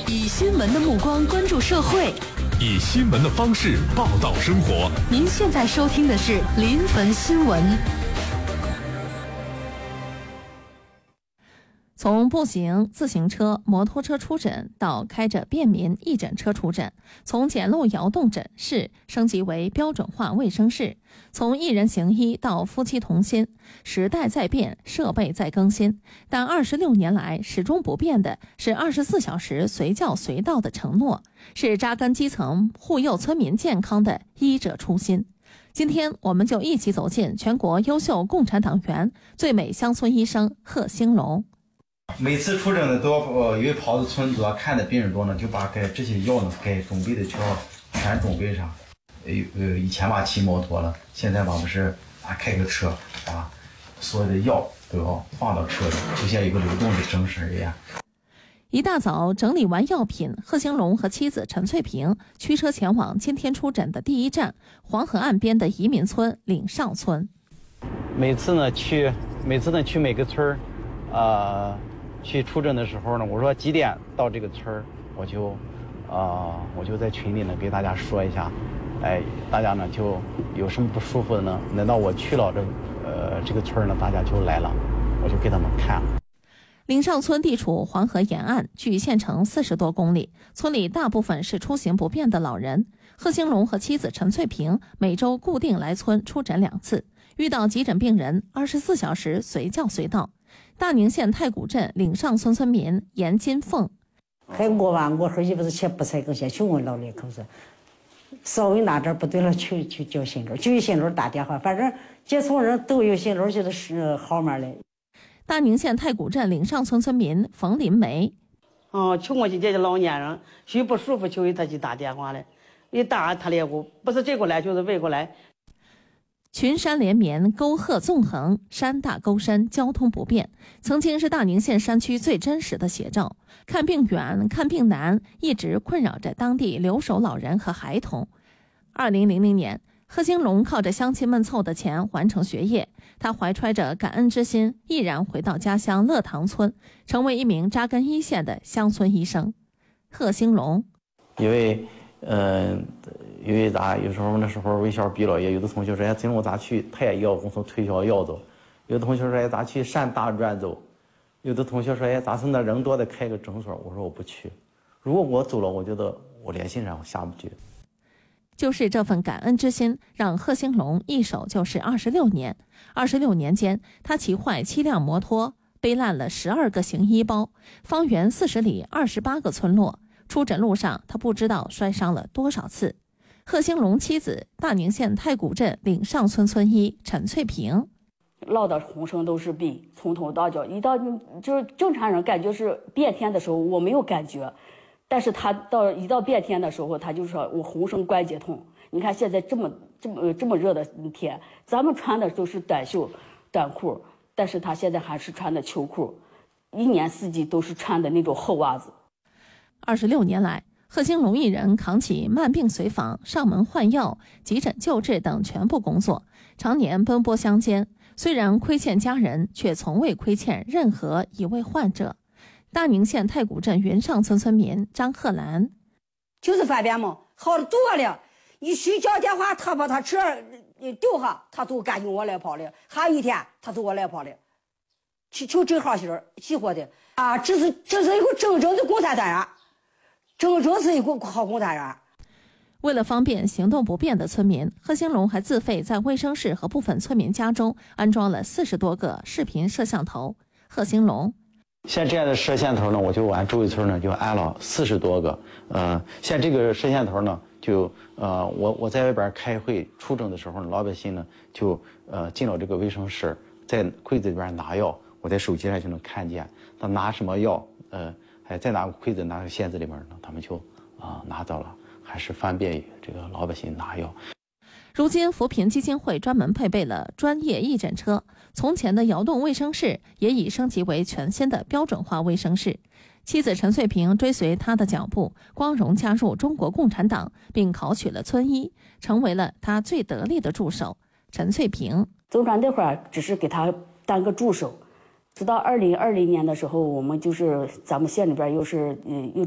以新闻的目光关注社会， 以新闻的方式报道生活。 您现在收听的是临汾新闻。从步行、自行车、摩托车出诊到开着便民义诊车出诊，从简陋窑洞诊室升级为标准化卫生室，从一人行医到夫妻同心，时代在变，设备在更新，但26年来始终不变的是24小时随叫随到的承诺，是扎根基层、护佑村民健康的医者初心。今天我们就一起走进全国优秀共产党员、最美乡村医生贺兴龙。 每次出诊的都要因为跑到村子看的病人多呢，就把这些药呢该准备的全准备上。以前吧骑摩托了，现在吧不是开个车，把所有的药都要放到车里，就像一个流动的诊室一样。 一大早整理完药品，贺兴龙和妻子陈翠萍驱车前往今天出诊的第一站——黄河岸边的移民村岭上村。 每次呢去每个村去出诊的时候呢，我说几点到这个村儿，我就在群里呢给大家说一下，大家呢就有什么不舒服的呢？难道我去了这个村儿呢，大家就来了，我就给他们看。 岭上村地处黄河沿岸，距县城40多公里，村里大部分是出行不便的老人。贺兴龙和妻子陈翠萍每周固定来村出诊2次，遇到急诊病人24小时随叫随到。大宁县太谷镇岭上村村民严金凤， 还我儿媳妇是去不才更先去问老两口子，稍微哪点不对了去叫新楼，就给新楼打电话，反正接送人都有新楼就是号码嘞。 大宁县太谷镇岭上村村民冯林梅， 去我去接见老年人，谁不舒服就给他去打电话嘞，一打他来过，不是这过来就是那过来。 群山连绵，沟壑纵横，山大沟深，交通不便，曾经是大宁县山区最真实的写照。看病远，看病难，一直困扰着当地留守老人和孩童。2000年，贺兴龙靠着乡亲们凑的钱完成学业，他怀揣着感恩之心，毅然回到家乡乐塘村，成为一名扎根一线的乡村医生。贺兴龙， 因为有时候那时候卫校毕了业，有的同学说今我咋去太药公司推销药走，有的同学说咋去山大转走，有的同学说咋是那人多的开个诊所，我说我不去，如果我走了，我觉得我联系上我下不去。 就是这份感恩之心，让贺兴龙一守就是26年。26年间，他骑坏7辆摩托，背烂了12个行医包，方圆40里28个村落。出诊路上，他不知道摔伤了多少次。贺兴龙妻子大宁县太谷镇岭上村村医陈翠萍， 老的浑身都是病，从头到脚，就是正常人感觉是变天的时候我没有感觉，但是他一到变天的时候，他就说我浑身关节痛。你看现在这么热的天，咱们穿的都是短袖短裤，但是他现在还是穿的秋裤，一年四季都是穿的那种厚袜子。 26年来，贺兴龙一人扛起慢病随访、上门换药、急诊救治等全部工作，常年奔波乡间。虽然亏欠家人，却从未亏欠任何一位患者。大宁县太谷镇云上村村民张鹤兰， 就是方便嘛，好的多了。一睡觉电话，他把他车丢下，他都赶紧我来跑了。还有一天，他都我来跑了，就正好心喜欢的啊！这是一个真正的共产党员，真正是一个好共产员。 为了方便行动不便的村民，贺兴龙还自费在卫生室和部分村民家中安装了40多个视频摄像头。贺兴龙， 像这样的摄像头呢，我就俺周围村呢就安了40多个。像这个摄像头呢，就我在外边开会出诊的时候呢，老百姓呢就进了这个卫生室，在柜子里边拿药，我在手机上就能看见他拿什么药，还再拿个柜子拿个匣子里面呢，他们就拿到了，还是方便于这个老百姓拿药。 如今扶贫基金会专门配备了专业义诊车，从前的窑洞卫生室也已升级为全新的标准化卫生室。妻子陈翠萍追随他的脚步，光荣加入中国共产党，并考取了村医，成为了他最得力的助手。陈翠萍， 总长那会儿只是给他当个助手，直到2020年的时候，我们就是咱们县里边又是